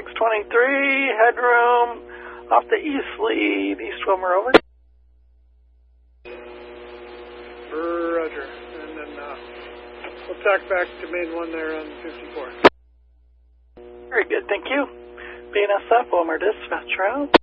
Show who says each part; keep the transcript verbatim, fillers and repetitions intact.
Speaker 1: six twenty-three, headroom off the east lead, east Wilmer, over.
Speaker 2: Roger. And then uh, we'll tack back to main one there on fifty-four.
Speaker 1: Very good, thank you. B N S F, Wilmer dispatch route.